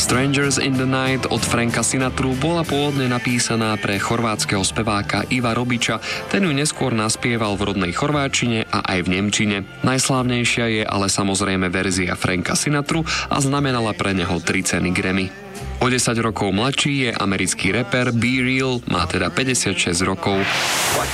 Strangers in the Night od Franka Sinatru bola pôvodne napísaná pre chorvátskeho speváka Iva Robiča, ten ju neskôr naspieval v rodnej chorváčine a aj v nemčine. Najslávnejšia je ale samozrejme verzia Franka Sinatru a znamenala pre neho 3 ceny Grammy. O 10 rokov mladší je americký reper Be Real, má teda 56 rokov.